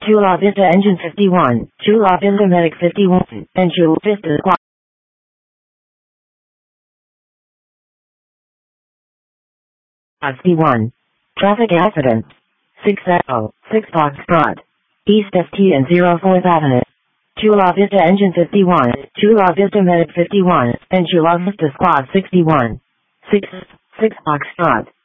Chula Vista Engine 51, Chula Vista Medic 51, and Chula Vista Squad 51. Traffic accident. 6 Foxtrot. East FT and 04th Avenue. Chula Vista Engine 51, Chula Vista Medic 51, and Chula Vista Squad 61. 6 Foxtrot.